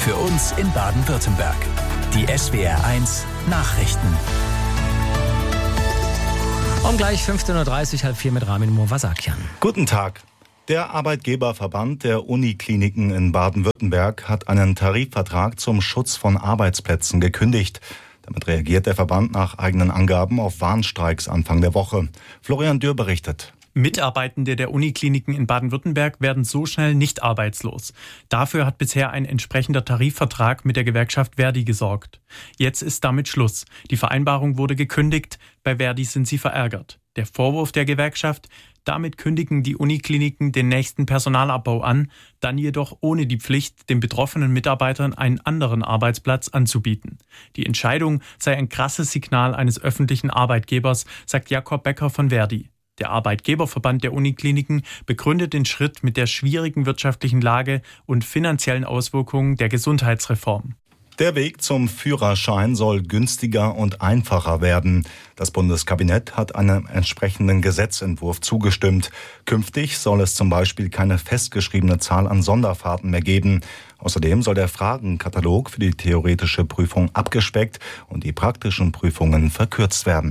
Für uns in Baden-Württemberg. Die SWR1 Nachrichten. Um gleich 15.30 Uhr, 3:30 mit Ramin Movasakian. Guten Tag. Der Arbeitgeberverband der Unikliniken in Baden-Württemberg hat einen Tarifvertrag zum Schutz von Arbeitsplätzen gekündigt. Damit reagiert der Verband nach eigenen Angaben auf Warnstreiks Anfang der Woche. Florian Dürr berichtet. Mitarbeitende der Unikliniken in Baden-Württemberg werden so schnell nicht arbeitslos. Dafür hat bisher ein entsprechender Tarifvertrag mit der Gewerkschaft Verdi gesorgt. Jetzt ist damit Schluss. Die Vereinbarung wurde gekündigt. Bei Verdi sind sie verärgert. Der Vorwurf der Gewerkschaft: Damit kündigen die Unikliniken den nächsten Personalabbau an, dann jedoch ohne die Pflicht, den betroffenen Mitarbeitern einen anderen Arbeitsplatz anzubieten. Die Entscheidung sei ein krasses Signal eines öffentlichen Arbeitgebers, sagt Jakob Becker von Verdi. Der Arbeitgeberverband der Unikliniken begründet den Schritt mit der schwierigen wirtschaftlichen Lage und finanziellen Auswirkungen der Gesundheitsreform. Der Weg zum Führerschein soll günstiger und einfacher werden. Das Bundeskabinett hat einem entsprechenden Gesetzentwurf zugestimmt. Künftig soll es zum Beispiel keine festgeschriebene Zahl an Sonderfahrten mehr geben. Außerdem soll der Fragenkatalog für die theoretische Prüfung abgespeckt und die praktischen Prüfungen verkürzt werden.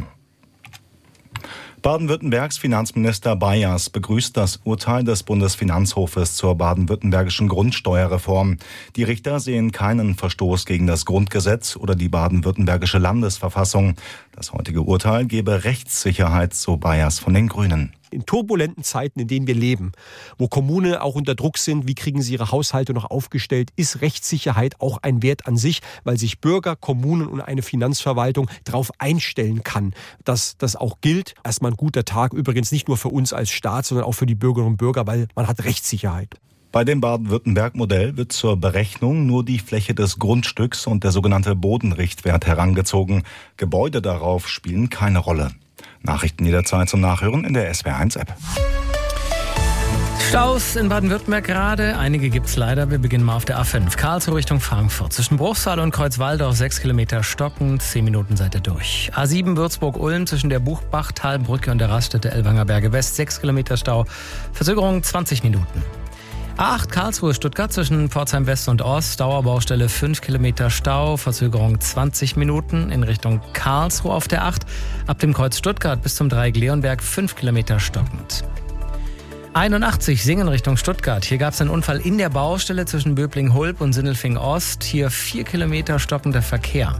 Baden-Württembergs Finanzminister Bayers begrüßt das Urteil des Bundesfinanzhofes zur baden-württembergischen Grundsteuerreform. Die Richter sehen keinen Verstoß gegen das Grundgesetz oder die baden-württembergische Landesverfassung. Das heutige Urteil gebe Rechtssicherheit, so Bayers von den Grünen. In turbulenten Zeiten, in denen wir leben, wo Kommunen auch unter Druck sind, wie kriegen sie ihre Haushalte noch aufgestellt, ist Rechtssicherheit auch ein Wert an sich, weil sich Bürger, Kommunen und eine Finanzverwaltung darauf einstellen kann, dass das auch gilt. Erstmal ein guter Tag, übrigens nicht nur für uns als Staat, sondern auch für die Bürgerinnen und Bürger, weil man hat Rechtssicherheit. Bei dem Baden-Württemberg-Modell wird zur Berechnung nur die Fläche des Grundstücks und der sogenannte Bodenrichtwert herangezogen. Gebäude darauf spielen keine Rolle. Nachrichten jederzeit zum Nachhören in der SWR1-App. Staus in Baden-Württemberg gerade. Einige gibt es leider. Wir beginnen mal auf der A5. Karlsruhe Richtung Frankfurt. Zwischen Bruchsal und Kreuzwaldorf 6 Kilometer stockend. 10 Minuten seid ihr durch. A7 Würzburg-Ulm zwischen der Buchbachtalbrücke und der Raststätte Ellwanger Berge West. 6 Kilometer Stau. Verzögerung 20 Minuten. A8 Karlsruhe-Stuttgart zwischen Pforzheim West und Ost, Dauerbaustelle 5 Kilometer Stau, Verzögerung 20 Minuten in Richtung Karlsruhe auf der 8. Ab dem Kreuz Stuttgart bis zum Dreieck Leonberg 5 Kilometer stockend. 81 Singen Richtung Stuttgart. Hier gab es einen Unfall in der Baustelle zwischen Böbling-Hulb und Sindelfingen Ost. Hier 4 Kilometer stockender Verkehr.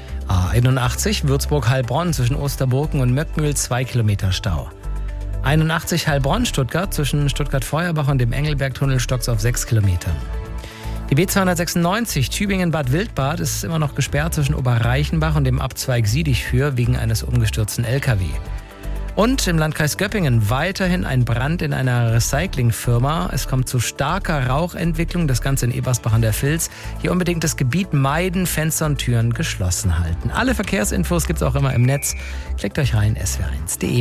A81 Würzburg-Heilbronn zwischen Osterburken und Möckmühl 2 Kilometer Stau. 81 Heilbronn-Stuttgart zwischen Stuttgart-Feuerbach und dem Engelbergtunnel stockt's auf 6 Kilometern. Die B296 Tübingen-Bad Wildbad ist immer noch gesperrt zwischen Oberreichenbach und dem Abzweig Siedigfür wegen eines umgestürzten LKW. Und im Landkreis Göppingen weiterhin ein Brand in einer Recyclingfirma. Es kommt zu starker Rauchentwicklung, das Ganze in Ebersbach an der Vils. Hier unbedingt das Gebiet meiden, Fenster und Türen geschlossen halten. Alle Verkehrsinfos gibt's auch immer im Netz. Klickt euch rein, swr1.de.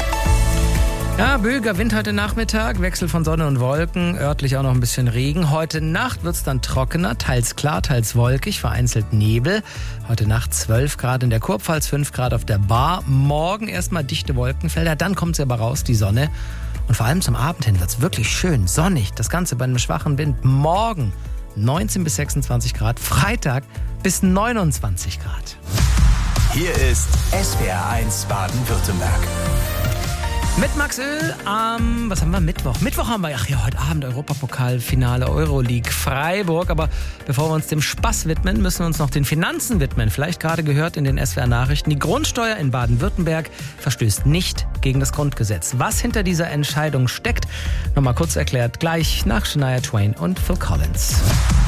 Ja, böiger Wind heute Nachmittag, Wechsel von Sonne und Wolken, örtlich auch noch ein bisschen Regen. Heute Nacht wird's dann trockener, teils klar, teils wolkig, vereinzelt Nebel. Heute Nacht 12 Grad in der Kurpfalz, 5 Grad auf der Bar. Morgen erstmal dichte Wolkenfelder, dann kommt sie aber raus, die Sonne. Und vor allem zum Abend hin wird's wirklich schön, sonnig. Das Ganze bei einem schwachen Wind. Morgen 19 bis 26 Grad, Freitag bis 29 Grad. Hier ist SWR1 Baden-Württemberg. Mit Max Öl am, was haben wir, Mittwoch? Mittwoch haben wir, heute Abend Europapokalfinale Euroleague Freiburg. Aber bevor wir uns dem Spaß widmen, müssen wir uns noch den Finanzen widmen. Vielleicht gerade gehört in den SWR-Nachrichten, die Grundsteuer in Baden-Württemberg verstößt nicht gegen das Grundgesetz. Was hinter dieser Entscheidung steckt, nochmal kurz erklärt, gleich nach Shania Twain und Phil Collins.